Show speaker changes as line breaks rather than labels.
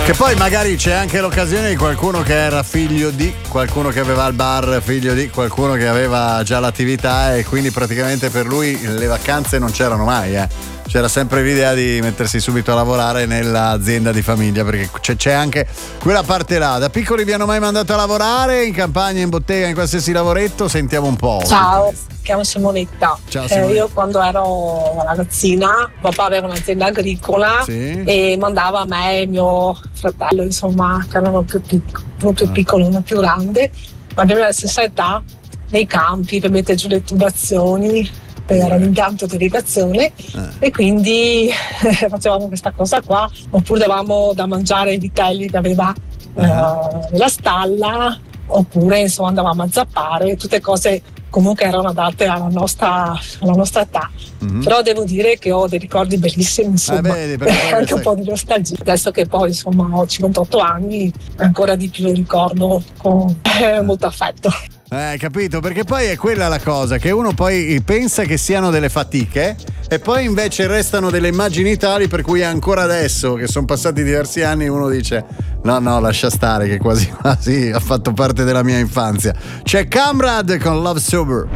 Che poi magari c'è anche l'occasione di qualcuno che era figlio di, qualcuno che aveva il bar, figlio di, qualcuno che aveva già l'attività, e quindi praticamente per lui le vacanze non c'erano mai, C'era sempre l'idea di mettersi subito a lavorare nell'azienda di famiglia, perché c'è anche quella parte là. Da piccoli vi hanno mai mandato a lavorare in campagna, in bottega, in qualsiasi lavoretto? Sentiamo un po'.
Ciao, mi chiamo Simonetta.
Ciao, Simonetta.
Io quando ero ragazzina, papà aveva un'azienda agricola,
sì,
e mandava a me e mio fratello, insomma, che erano uno più piccolo, uno più grande, ma abbiamo la stessa età, nei campi per mettere giù le tubazioni per l'impianto di irrigazione, e quindi facevamo questa cosa qua, oppure davamo da mangiare ai vitelli che aveva la stalla, oppure insomma andavamo a zappare, tutte cose comunque erano adatte alla nostra età. Però devo dire che ho dei ricordi bellissimi, insomma, anche un po' di nostalgia. Adesso che poi insomma ho 58 anni, ancora di più lo ricordo con molto affetto.
Capito, perché poi è quella la cosa, che uno poi pensa che siano delle fatiche e poi invece restano delle immagini tali per cui ancora adesso che sono passati diversi anni uno dice no, lascia stare, che quasi quasi ha fatto parte della mia infanzia. C'è Camrad con Love Sober.